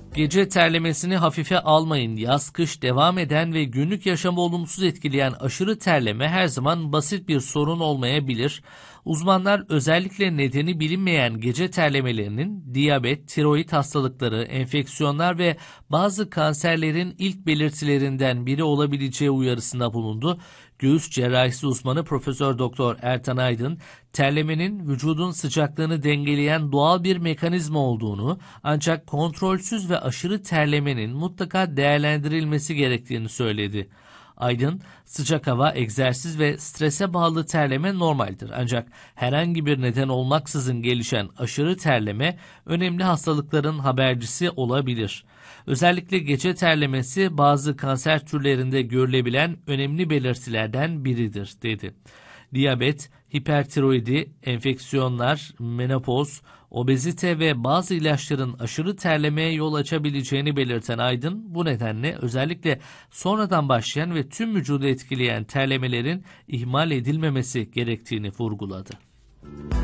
Gece terlemesini hafife almayın. Yaz kış devam eden ve günlük yaşamı olumsuz etkileyen aşırı terleme her zaman basit bir sorun olmayabilir. Uzmanlar özellikle nedeni bilinmeyen gece terlemelerinin diyabet, tiroid hastalıkları, enfeksiyonlar ve bazı kanserlerin ilk belirtilerinden biri olabileceği uyarısında bulundu. Göğüs cerrahisi uzmanı Profesör Doktor Ertan Aydın, terlemenin vücudun sıcaklığını dengeleyen doğal bir mekanizma olduğunu, ancak kontrolsüz ve aşırı terlemenin mutlaka değerlendirilmesi gerektiğini söyledi. Aydın, sıcak hava, egzersiz ve strese bağlı terleme normaldir. Ancak herhangi bir neden olmaksızın gelişen aşırı terleme önemli hastalıkların habercisi olabilir. Özellikle gece terlemesi bazı kanser türlerinde görülebilen önemli belirtilerden biridir, dedi. Diyabet, hipertiroidi, enfeksiyonlar, menopoz, obezite ve bazı ilaçların aşırı terlemeye yol açabileceğini belirten Aydın, bu nedenle özellikle sonradan başlayan ve tüm vücudu etkileyen terlemelerin ihmal edilmemesi gerektiğini vurguladı.